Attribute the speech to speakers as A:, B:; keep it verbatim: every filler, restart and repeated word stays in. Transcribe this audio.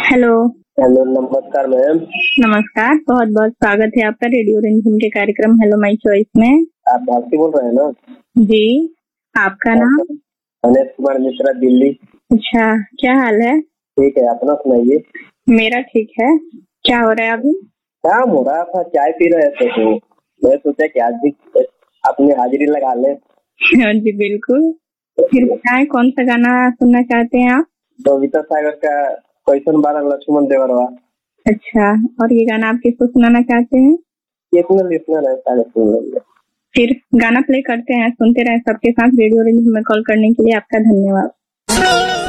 A: Hello.
B: Hello, नमस्कार ma'am.
A: नमस्कार, बहुत बहुत स्वागत है आपका रेडियो रिमझिम के कार्यक्रम हेलो माय चॉइस में।
B: आप भारती बोल रहे हैं ना?
A: जी, आपका नाम?
B: गणेश कुमार मिश्रा, दिल्ली।
A: अच्छा, क्या हाल है?
B: ठीक है, अपना सुनाइए।
A: मेरा ठीक है। क्या हो रहा है अभी?
B: काम हो रहा था, चाय पी रहे थे तो मैं सोचा कि आज भी अपनी हाजिरी लगा लें।
A: हाँ जी बिल्कुल। फिर बताएं कौन सा गाना सुनना चाहते हैं आप?
B: कविता सागर का कैसन बारह लक्ष्मण देवरवा।
A: अच्छा, और ये गाना आप किसको सुनाना चाहते हैं?
B: कितना लिसनर है, सारे सुन लेंगे।
A: फिर गाना प्ले करते हैं, सुनते रहे सबके साथ। रेडियो रिमझिम में कॉल करने के लिए आपका धन्यवाद।